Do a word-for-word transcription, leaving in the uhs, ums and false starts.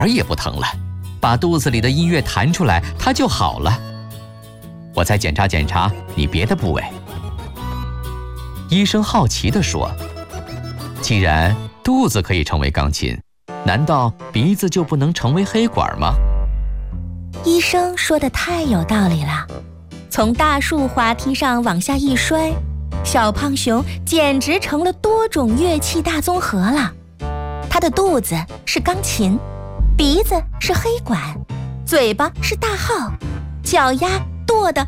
儿也不疼了，把肚子里的音乐弹出来，它就好了。我再检查检查你别的部位。医生好奇地说，既然肚子可以成为钢琴，难道鼻子就不能成为黑管吗？ 医生说得太有道理了。从大树滑梯上往下一摔，小胖熊简直成了多种乐器大综合了。它的肚子是钢琴，鼻子是黑管，嘴巴是大号，脚丫跺得